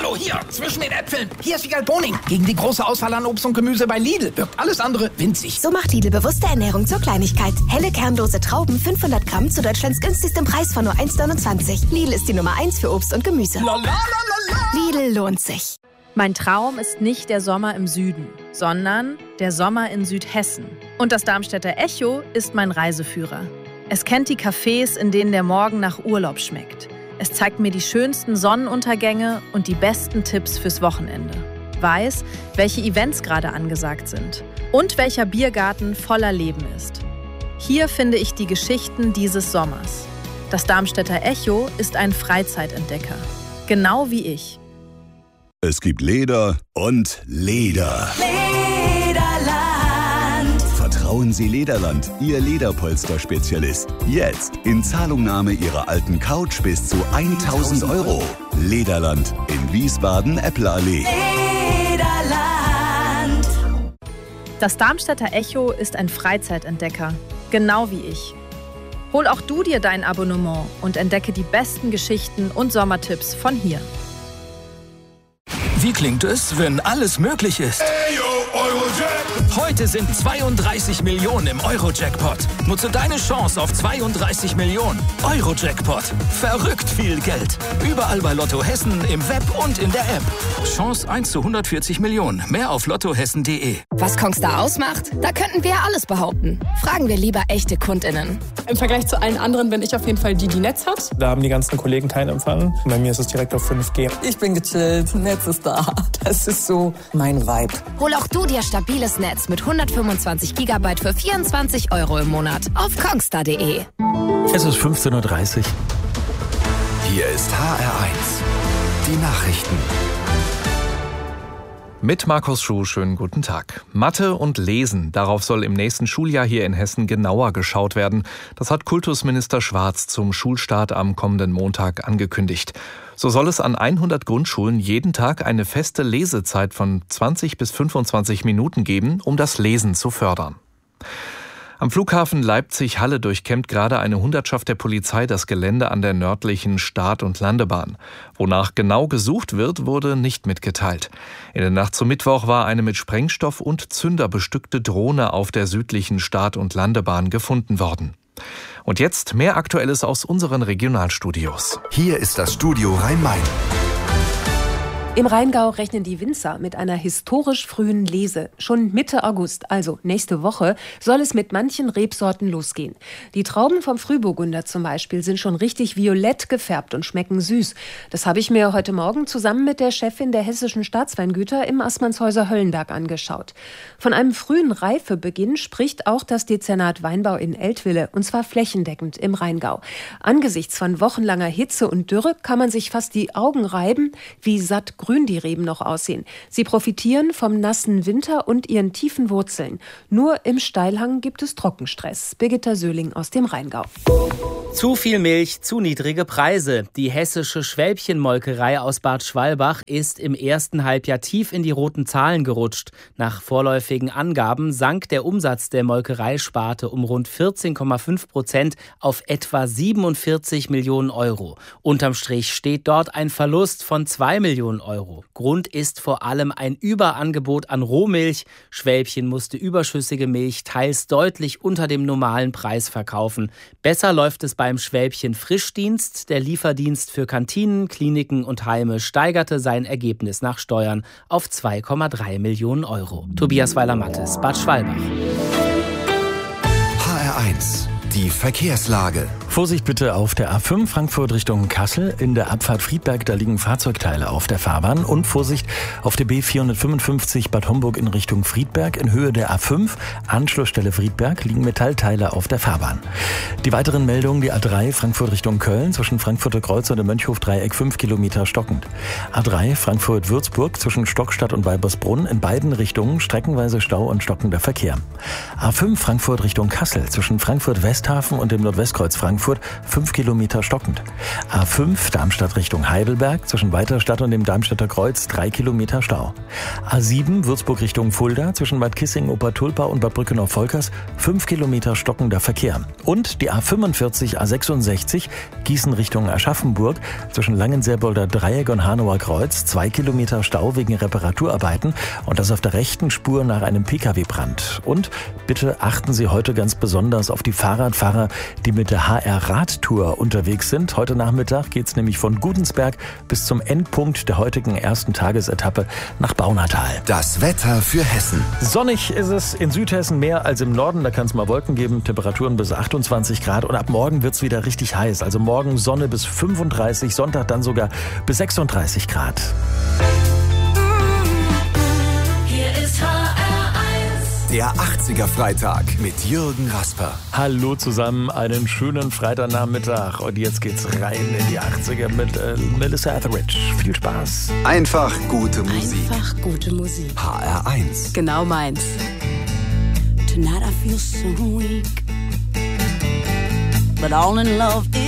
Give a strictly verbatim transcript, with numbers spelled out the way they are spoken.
Hallo, hier, zwischen den Äpfeln. Hier ist Wiegald Boning. Gegen die große Auswahl an Obst und Gemüse bei Lidl wirkt alles andere winzig. So macht Lidl bewusste Ernährung zur Kleinigkeit. Helle kernlose Trauben, fünfhundert Gramm zu Deutschlands günstigstem Preis von nur eins neunundzwanzig. Lidl ist die Nummer eins für Obst und Gemüse. La, la, la, la, la. Lidl lohnt sich. Mein Traum ist nicht der Sommer im Süden, sondern der Sommer in Südhessen. Und das Darmstädter Echo ist mein Reiseführer. Es kennt die Cafés, in denen der Morgen nach Urlaub schmeckt. Es zeigt mir die schönsten Sonnenuntergänge und die besten Tipps fürs Wochenende. Weiß, welche Events gerade angesagt sind und welcher Biergarten voller Leben ist. Hier finde ich die Geschichten dieses Sommers. Das Darmstädter Echo ist ein Freizeitentdecker. Genau wie ich. Es gibt Leder und Leder. Lederland. Vertrauen Sie Lederland, Ihr Lederpolster-Spezialist. Jetzt in Zahlungnahme Ihrer alten Couch bis zu tausend Euro. Lederland in Wiesbaden-Eppelallee. Lederland. Das Darmstädter Echo ist ein Freizeitentdecker. Genau wie ich. Hol auch du dir dein Abonnement und entdecke die besten Geschichten und Sommertipps von hier. Wie klingt es, wenn alles möglich ist? Heute sind zweiunddreißig Millionen im Euro-Jackpot. Nutze deine Chance auf zweiunddreißig Millionen. Euro-Jackpot. Verrückt viel Geld. Überall bei Lotto Hessen, im Web und in der App. Chance eins zu hundertvierzig Millionen. Mehr auf lottohessen punkt de. Was Kongstar ausmacht? Da könnten wir alles behaupten. Fragen wir lieber echte KundInnen. Im Vergleich zu allen anderen bin ich auf jeden Fall die, die Netz hat. Da haben die ganzen Kollegen keinen Empfang. Bei mir ist es direkt auf fünf G. Ich bin gechillt, Netz ist da. Das ist so mein Vibe. Hol auch du dir stabiles Netz mit hundertfünfundzwanzig Gigabyte für vierundzwanzig Euro im Monat auf kongstar punkt de. Es ist fünfzehn Uhr dreißig. Hier ist H R eins. Die Nachrichten. Mit Markus Schuh, schönen guten Tag. Mathe und Lesen, darauf soll im nächsten Schuljahr hier in Hessen genauer geschaut werden. Das hat Kultusminister Schwarz zum Schulstart am kommenden Montag angekündigt. So soll es an hundert Grundschulen jeden Tag eine feste Lesezeit von zwanzig bis fünfundzwanzig Minuten geben, um das Lesen zu fördern. Am Flughafen Leipzig-Halle durchkämmt gerade eine Hundertschaft der Polizei das Gelände an der nördlichen Start- und Landebahn. Wonach genau gesucht wird, wurde nicht mitgeteilt. In der Nacht zum Mittwoch war eine mit Sprengstoff und Zünder bestückte Drohne auf der südlichen Start- und Landebahn gefunden worden. Und jetzt mehr Aktuelles aus unseren Regionalstudios. Hier ist das Studio Rhein-Main. Im Rheingau rechnen die Winzer mit einer historisch frühen Lese. Schon Mitte August, also nächste Woche, soll es mit manchen Rebsorten losgehen. Die Trauben vom Frühburgunder zum Beispiel sind schon richtig violett gefärbt und schmecken süß. Das habe ich mir heute Morgen zusammen mit der Chefin der hessischen Staatsweingüter im Assmannshäuser Höllenberg angeschaut. Von einem frühen Reifebeginn spricht auch das Dezernat Weinbau in Eltville, und zwar flächendeckend im Rheingau. Angesichts von wochenlanger Hitze und Dürre kann man sich fast die Augen reiben, wie satt grün die Reben noch aussehen. Sie profitieren vom nassen Winter und ihren tiefen Wurzeln. Nur im Steilhang gibt es Trockenstress. Birgitta Söhling aus dem Rheingau. Zu viel Milch, zu niedrige Preise. Die hessische Schwälbchenmolkerei aus Bad Schwalbach ist im ersten Halbjahr tief in die roten Zahlen gerutscht. Nach vorläufigen Angaben sank der Umsatz der Molkereisparte um rund vierzehn Komma fünf Prozent auf etwa siebenundvierzig Millionen Euro. Unterm Strich steht dort ein Verlust von zwei Millionen Euro. Grund ist vor allem ein Überangebot an Rohmilch. Schwälbchen musste überschüssige Milch teils deutlich unter dem normalen Preis verkaufen. Besser läuft es beim Schwälbchen Frischdienst. Der Lieferdienst für Kantinen, Kliniken und Heime steigerte sein Ergebnis nach Steuern auf zwei Komma drei Millionen Euro. Tobias Weiler-Mattes, Bad Schwalbach. H R eins. Die Verkehrslage. Vorsicht bitte auf der A fünf Frankfurt Richtung Kassel. In der Abfahrt Friedberg, da liegen Fahrzeugteile auf der Fahrbahn. Und Vorsicht auf der B vierhundertfünfundfünfzig Bad Homburg in Richtung Friedberg. In Höhe der A fünf, Anschlussstelle Friedberg, liegen Metallteile auf der Fahrbahn. Die weiteren Meldungen, die A drei Frankfurt Richtung Köln, zwischen Frankfurter Kreuz und dem Mönchhof-Dreieck fünf Kilometer stockend. A drei Frankfurt-Würzburg zwischen Stockstadt und Weibersbrunn, in beiden Richtungen streckenweise Stau und stockender Verkehr. A fünf Frankfurt Richtung Kassel, zwischen Frankfurt West Lufthafen und dem Nordwestkreuz Frankfurt fünf Kilometer stockend. A fünf Darmstadt Richtung Heidelberg zwischen Weiterstadt und dem Darmstädter Kreuz drei Kilometer Stau. A sieben Würzburg Richtung Fulda zwischen Bad Kissingen, Obertulpa und Bad Brückenau-Volkers fünf Kilometer stockender Verkehr. Und die A fünfundvierzig A sechsundsechzig Gießen Richtung Aschaffenburg zwischen Langenselbolder Dreieck und Hanauer Kreuz zwei Kilometer Stau wegen Reparaturarbeiten und das auf der rechten Spur nach einem Pkw Brand. Und bitte achten Sie heute ganz besonders auf die Fahrradfahrer, die mit der H R-Radtour unterwegs sind. Heute Nachmittag geht es nämlich von Gudensberg bis zum Endpunkt der heutigen ersten Tagesetappe nach Baunatal. Das Wetter für Hessen. Sonnig ist es in Südhessen mehr als im Norden. Da kann es mal Wolken geben, Temperaturen bis achtundzwanzig Grad. Und ab morgen wird es wieder richtig heiß. Also morgen Sonne bis fünfunddreißig, Sonntag dann sogar bis sechsunddreißig Grad. Der achtziger Freitag mit Jürgen Rasper. Hallo zusammen, einen schönen Freitagnachmittag. Und jetzt geht's rein in die achtziger mit äh, Melissa Etheridge. Viel Spaß. Einfach gute Musik. Einfach gute Musik. H R eins. Genau meins. Tonight I feel so weak, but all in love is